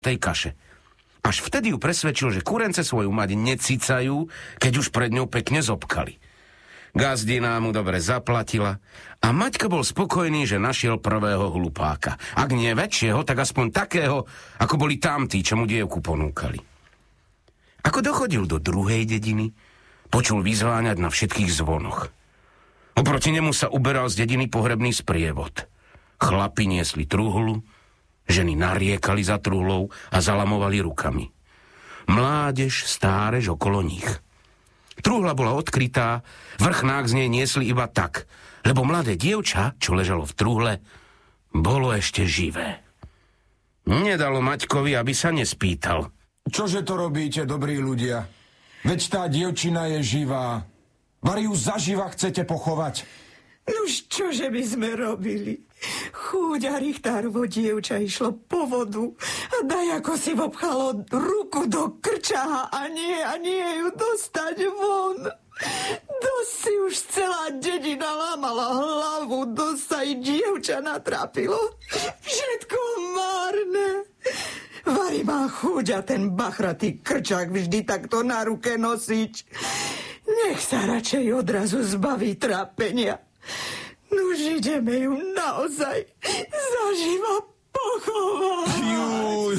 tej kaše. Až vtedy ju presvedčil, že kurence svoju mať necicajú, keď už pred ňou pekne zobkali. Gazdina mu dobre zaplatila a Maťko bol spokojný, že našiel prvého hlupáka. Ak nie väčšieho, tak aspoň takého, ako boli tamtí, čo mu dievku ponúkali. Ako dochodil do druhej dediny, počul vyzváňať na všetkých zvonoch. Oproti nemu sa uberal z dediny pohrebný sprievod. Chlapi niesli truhlu, ženy nariekali za truhlou a zalamovali rukami. Mládež, stárež okolo nich. Truhla bola odkrytá, vrchnák z nej niesli iba tak, lebo mladé dievča, čo ležalo v truhle, bolo ešte živé. Nedalo Maťkovi, aby sa nespýtal. Čože to robíte, dobrí ľudia? Veď tá dievčina je živá. Vari ju zaživa chcete pochovať? Nuž čože by sme robili? Chúď a Richtárovo dievča išlo po vodu a daj ako si vopchalo ruku do krčaha a nie ju dostať von. Dosť si už celá dedina lámala hlavu, dosť sa i dievča natrapilo. Všetko márne. Vari má chuť a ten bachratý krčák vždy takto na ruke nosiť. Nech sa radšej odrazu zbaví trápenia. Nuž ideme ju naozaj zaživa pochovať. Juj.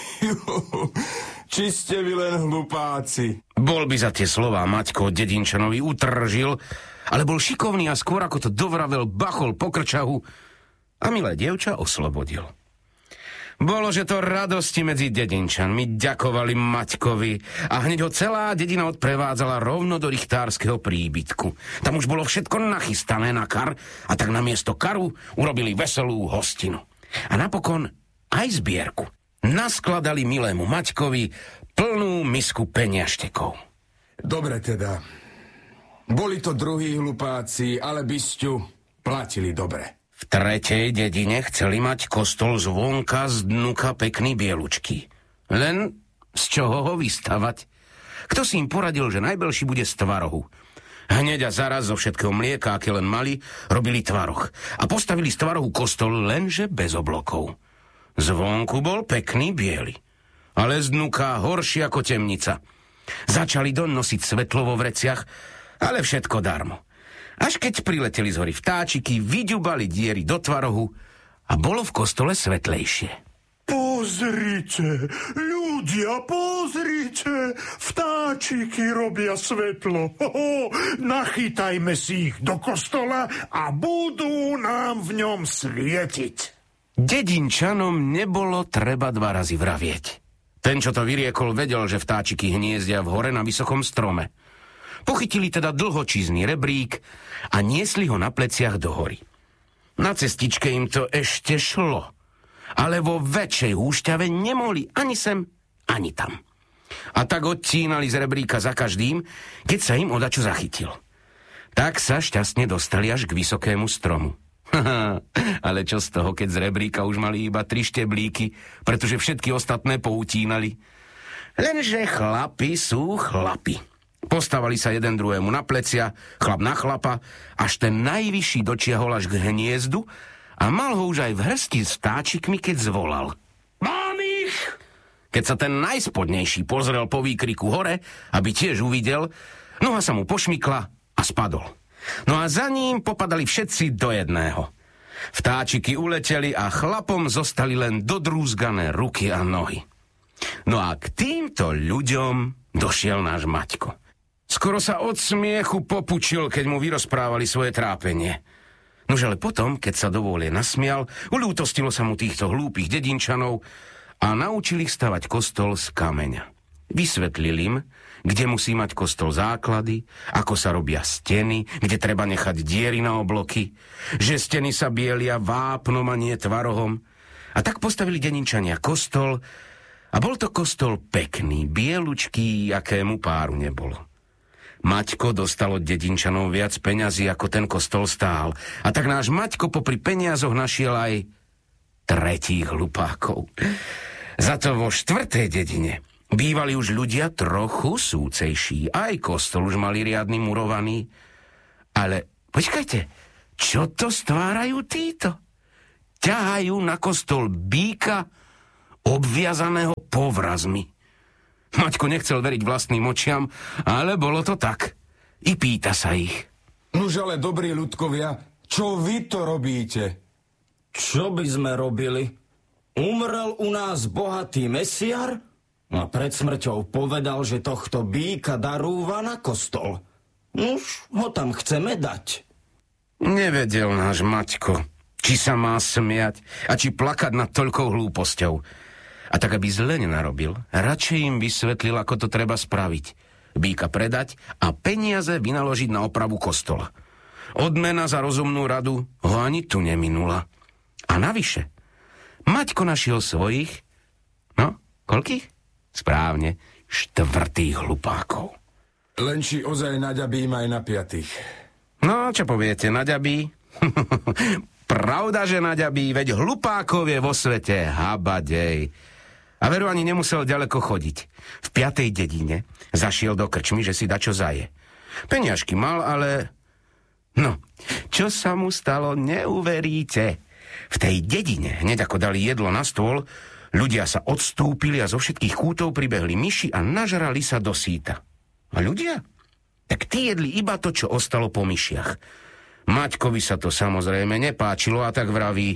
Či ste vy len hlupáci. Bol by za tie slová Maťko Dedinčanovi utržil, ale bol šikovný a skôr ako to dovravel, bachol po krčahu a milé dievča oslobodil. Bolo, že to radosti medzi Dedinčanmi, ďakovali Maťkovi a hneď ho celá dedina odprevádzala rovno do richtárskeho príbytku. Tam už bolo všetko nachystané na kar a tak namiesto karu urobili veselú hostinu. A napokon aj zbierku. Naskladali milému Maťkovi plnú misku peniaštekov. Dobre teda. Boli to druhí hlupáci, ale bysťu platili dobre. V tretej dedine chceli mať kostol zvonka z dnuka pekný bielučký. Len z čoho ho vystavať? Kto si im poradil, že najbelší bude z tvarohu? Hneď a zaraz zo všetkého mlieka, aké len mali, robili tvaroh. A postavili z tvarohu kostol lenže bez oblokov. Zvonku bol pekný biely, ale z dnuka horší ako temnica. Začali donosiť svetlo vo vreciach, ale všetko darmo. Až keď prileteli z hory vtáčiky, vyďubali diery do tvarohu a bolo v kostole svetlejšie. Pozrite, ľudia, pozrite, vtáčiky robia svetlo. Nachytajme si ich do kostola a budú nám v ňom svietiť. Dedinčanom nebolo treba 2 razy vravieť. Ten, čo to vyriekol, vedel, že vtáčiky hniezdia v hore na vysokom strome. Pochytili teda dlhočízny rebrík a niesli ho na pleciach do hory. Na cestičke im to ešte šlo, ale vo väčšej húšťave nemohli ani sem, ani tam. A tak odtínali z rebríka za každým, keď sa im odačo zachytil. Tak sa šťastne dostali až k vysokému stromu. Ale čo z toho, keď z rebríka už mali iba 3 šteblíky, pretože všetky ostatné poutínali. Lenže chlapi sú chlapi. Postavali sa jeden druhému na plecia, chlap na chlapa, až ten najvyšší dočiahol až k hniezdu a mal ho už aj v hrsti s vtáčikmi, keď zvolal. Mám ich! Keď sa ten najspodnejší pozrel po výkriku hore, aby tiež uvidel, noha sa mu pošmykla a spadol. No a za ním popadali všetci do jedného. Vtáčiky uleteli a chlapom zostali len dodrúzgané ruky a nohy. No a k týmto ľuďom došiel náš Maťko. Skoro sa od smiechu popučil, keď mu vyrozprávali svoje trápenie. Nož ale potom, keď sa dovolie nasmial, uľútostilo sa mu týchto hlúpych dedinčanov a naučil ich stavať kostol z kameňa. Vysvetlil im, kde musí mať kostol základy, ako sa robia steny, kde treba nechať diery na obloky, že steny sa bielia vápnom a nie tvarohom. A tak postavili dedinčania kostol a bol to kostol pekný, bielučký, akému páru nebolo. Maťko dostal od dedinčanov viac peňazí, ako ten kostol stál. A tak náš Maťko popri peniazoch našiel aj 3 hlupákov. Za to vo 4. dedine bývali už ľudia trochu súcejší. Aj kostol už mali riadny murovaný. Ale počkajte, čo to stvárajú títo? Ťahajú na kostol býka, obviazaného povrazmi. Maťko nechcel veriť vlastným očiam, ale bolo to tak. I pýta sa ich. Nuž ale dobrí ľudkovia, čo vy to robíte? Čo by sme robili? Umrel u nás bohatý mesiar a pred smrťou povedal, že tohto býka darúva na kostol. Nuž, ho tam chceme dať. Nevedel náš Maťko, či sa má smiať a či plakať nad toľkou hlúposťou. A tak, aby zle nenarobil, radšej im vysvetlil, ako to treba spraviť. Býka predať a peniaze vynaložiť na opravu kostola. Odmena za rozumnú radu ho ani tu neminula. A navyše, Maťko našiel svojich, koľkých? Správne, 4 hlupákov. Lenči ozaj naďabím aj napiatých. No, čo poviete, naďabí? Pravda, že naďabí, veď hlupákov je vo svete, habadej. A veru ani nemusel ďaleko chodiť. V 5. dedine zašiel do krčmy, že si dačo zaje. Peniažky mal, ale... No, čo sa mu stalo, neuveríte. V tej dedine, hneď ako dali jedlo na stôl, ľudia sa odstúpili a zo všetkých kútov pribehli myši a nažrali sa do síta. A ľudia? Tak tí jedli iba to, čo ostalo po myšiach. Maťkovi sa to samozrejme nepáčilo a tak vraví.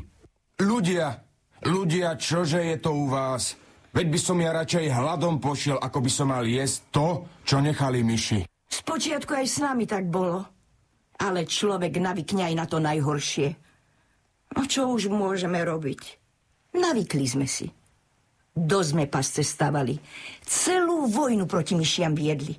Ľudia, čože je to u vás? Veď by som ja radšej hladom pošiel, ako by som mal jesť to, čo nechali myši. Spočiatku aj s nami tak bolo. Ale človek navykne aj na to najhoršie. No čo už môžeme robiť? Navykli sme si. Dosť sme pasce stavali. Celú vojnu proti myšiam viedli.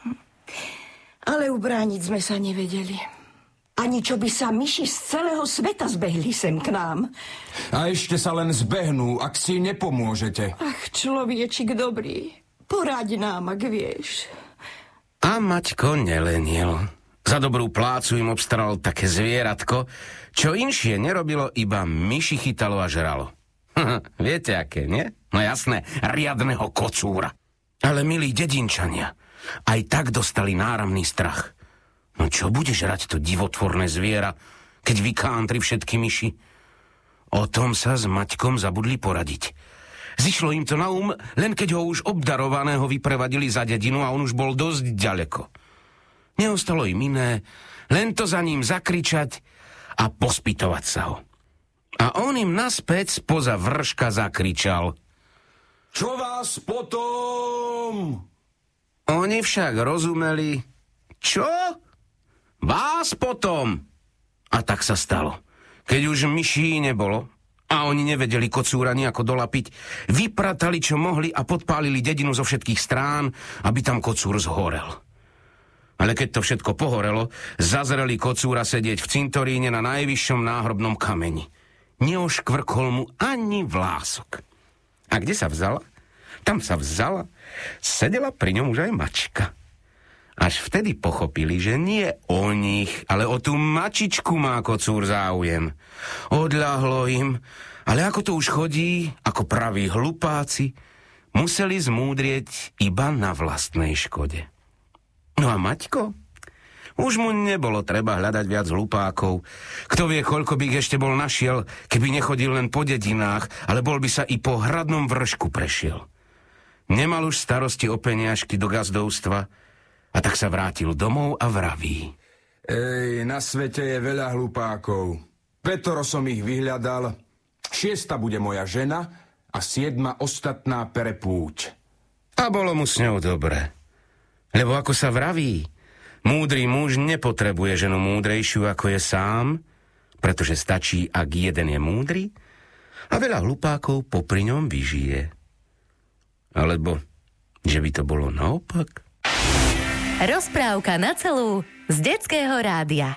Ale ubrániť sme sa nevedeli. Ani čo by sa myši z celého sveta zbehli sem k nám. A ešte sa len zbehnú, ak si nepomôžete. Ach, človečik dobrý, poraď nám, ak vieš. A Maťko nelenil. Za dobrú plácu im obstaral také zvieratko, čo inšie nerobilo, iba myši chytalo a žralo. Viete aké, nie? No jasné, riadneho kocúra. Ale milí dedinčania, aj tak dostali náramný strach. No čo bude žrať to divotvorné zviera, keď vykántri všetky myši? O tom sa s Maťkom zabudli poradiť. Zišlo im to na len keď ho už obdarovaného vyprevadili za dedinu a on už bol dosť ďaleko. Neostalo im iné, len to za ním zakričať a pospytovať sa ho. A on im naspäť spoza vrška zakričal. Čo vás potom? Oni však rozumeli. Čo? Vás potom. A tak sa stalo. Keď už myší nebolo a oni nevedeli kocúra nejako dolapiť, vypratali čo mohli a podpálili dedinu zo všetkých strán, aby tam kocúr zhorel. Ale keď to všetko pohorelo, zazreli kocúra sedieť v cintoríne na najvyššom náhrobnom kameni. Neoškvrkol mu ani vlások. A kde sa vzala? Tam sa vzala. Sedela pri ňom už aj mačka. Až vtedy pochopili, že nie o nich, ale o tú mačičku má kocúr záujem. Odľahlo im, ale ako to už chodí, ako praví hlupáci, museli zmúdrieť iba na vlastnej škode. No a Maťko? Už mu nebolo treba hľadať viac hlupákov. Kto vie, koľko by ich ešte bol našiel, keby nechodil len po dedinách, ale bol by sa i po hradnom vršku prešiel. Nemal už starosti o peniažky do gazdovstva, a tak sa vrátil domov a vraví. Na svete je veľa hlupákov. 5 som ich vyhľadal. 6 bude moja žena a 7 ostatná pere púť. A bolo mu s ňou dobre. Lebo ako sa vraví, múdry muž nepotrebuje ženu múdrejšiu ako je sám, pretože stačí, ak jeden je múdry a veľa hlupákov popri ňom vyžije. Alebo, že by to bolo naopak? Rozprávka na celú z Detského rádia.